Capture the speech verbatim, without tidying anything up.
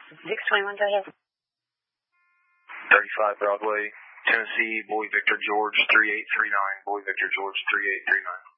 six twenty-one, go ahead. thirty-five Broadway, Tennessee, Boy Victor George three eight three nine, Boy Victor George three eight three nine.